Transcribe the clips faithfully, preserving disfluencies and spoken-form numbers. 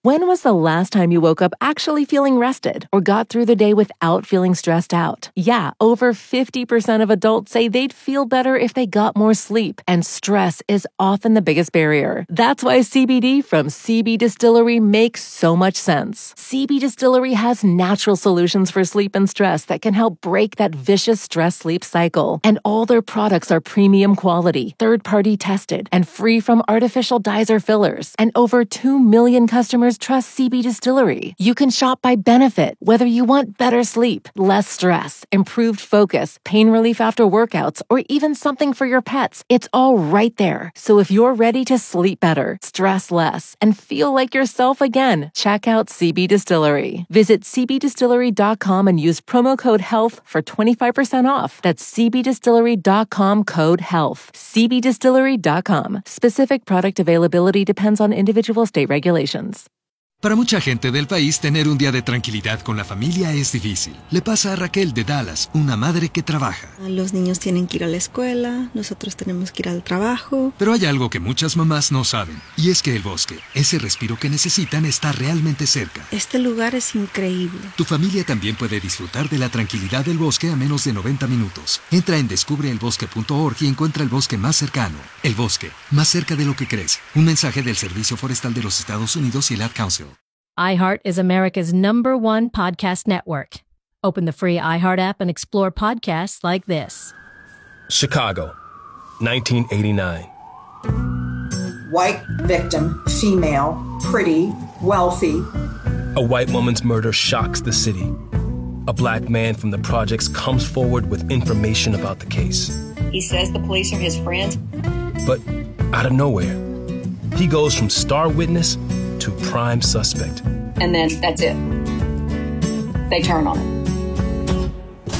When was the last time you woke up actually feeling rested or got through the day without feeling stressed out? Yeah, over fifty percent of adults say they'd feel better if they got more sleep, and stress is often the biggest barrier. That's why C B D from C B Distillery makes so much sense. C B Distillery has natural solutions for sleep and stress that can help break that vicious stress-sleep cycle. And all their products are premium quality, third-party tested, and free from artificial dyes or fillers. And over two million customers trust C B Distillery. You can shop by benefit, whether you want better sleep, less stress, improved focus, pain relief after workouts, or even something for your pets. It's all right there. So if you're ready to sleep better, stress less, and feel like yourself again, check out C B Distillery. Visit c b distillery dot com and use promo code HEALTH for twenty-five percent off. That's c b distillery dot com code HEALTH. c b distillery dot com. Specific product availability depends on individual state regulations. Para mucha gente del país, tener un día de tranquilidad con la familia es difícil. Le pasa a Raquel de Dallas, una madre que trabaja. Los niños tienen que ir a la escuela, nosotros tenemos que ir al trabajo. Pero hay algo que muchas mamás no saben, y es que el bosque, ese respiro que necesitan, está realmente cerca. Este lugar es increíble. Tu familia también puede disfrutar de la tranquilidad del bosque a menos de noventa minutos. Entra en descubre el bosque punto org y encuentra el bosque más cercano. El bosque, más cerca de lo que crees. Un mensaje del Servicio Forestal de los Estados Unidos y el Ad Council. iHeart is America's number one podcast network. Open the free iHeart app and explore podcasts like this. Chicago, nineteen eighty-nine. White victim, female, pretty, wealthy. A white woman's murder shocks the city. A black man from the projects comes forward with information about the case. He says the police are his friends. But out of nowhere, he goes from star witness to prime suspect. And then that's it. They turn on him.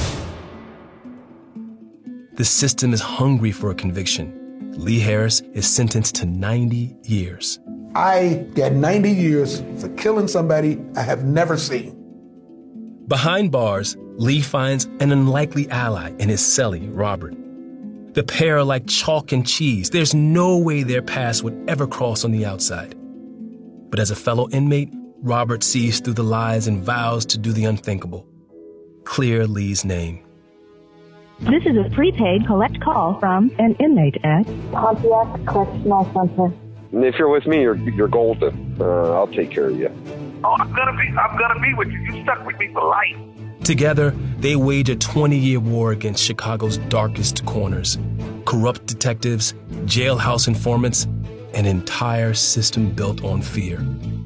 The system is hungry for a conviction. Lee Harris is sentenced to ninety years. I get ninety years for killing somebody I have never seen. Behind bars, Lee finds an unlikely ally in his cellie, Robert. The pair are like chalk and cheese. There's no way their paths would ever cross on the outside. But as a fellow inmate, Robert sees through the lies and vows to do the unthinkable. Clear Lee's name. This is a prepaid collect call from an inmate at Pontiac Correctional Center. If you're with me, you're you're golden. Uh, I'll take care of you. Oh, I'm gonna be I'm gonna be with you. You stuck with me for life. Together, they wage a twenty-year war against Chicago's darkest corners. Corrupt detectives, jailhouse informants, an entire system built on fear.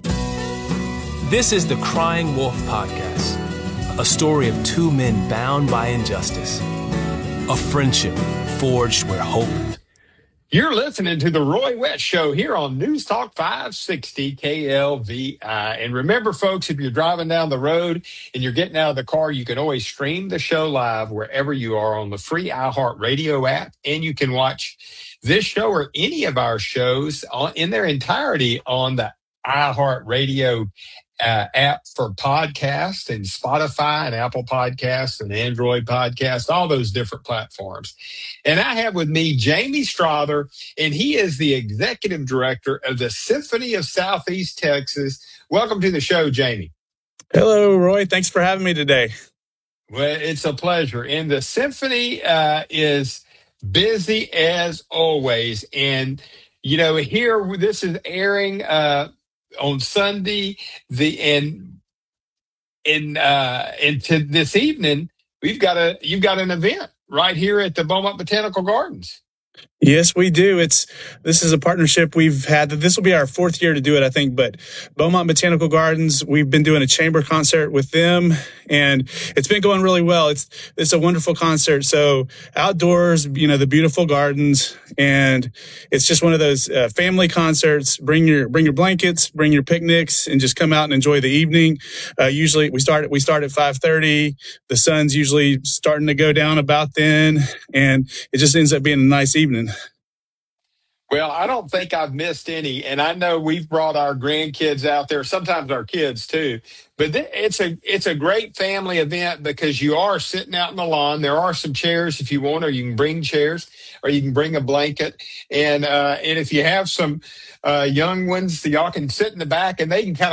This is the Crying Wolf Podcast, a story of two men bound by injustice, a friendship forged where hope. You're listening to the Roy West Show here on News Talk five sixty K L V I. And remember, folks, if you're driving down the road and you're getting out of the car, you can always stream the show live wherever you are on the free iHeartRadio app. And you can watch this show or any of our shows on, in their entirety on the iHeartRadio uh, app for podcasts and Spotify and Apple Podcasts and Android Podcasts, all those different platforms. And I have with me Jamie Strother, and he is the executive director of the Symphony of Southeast Texas. Welcome to the show, Jamie. Hello, Roy. Thanks for having me today. Well, it's a pleasure. And the Symphony uh, is busy as always. And, you know, here, this is airing uh, on Sunday, the and and uh, and to this evening, we've got a you've got an event right here at the Beaumont Botanical Gardens. Yes, we do. It's this is a partnership we've had. This will be our fourth year to do it, I think. But Beaumont Botanical Gardens, we've been doing a chamber concert with them, and it's been going really well. It's it's a wonderful concert. So outdoors, you know, the beautiful gardens, and it's just one of those uh, family concerts. Bring your bring your blankets, bring your picnics, and just come out and enjoy the evening. Uh, usually, we start we start at five thirty. The sun's usually starting to go down about then, and it just ends up being a nice evening. Well, I don't think I've missed any, and I know we've brought our grandkids out there, sometimes our kids too. But th- it's a it's a great family event because you are sitting out in the lawn. There are some chairs if you want, or you can bring chairs, or you can bring a blanket. And uh, and if you have some uh, young ones, y'all can sit in the back, and they can kind of